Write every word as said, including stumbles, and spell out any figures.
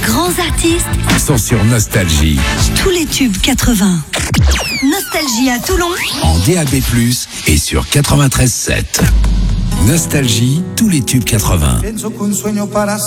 grands artistes sont sur Nostalgie. Tous les tubes quatre-vingts. Nostalgie à Toulon. En D A B plus, et sur quatre-vingt-treize sept. Nostalgie, tous les tubes quatre-vingts.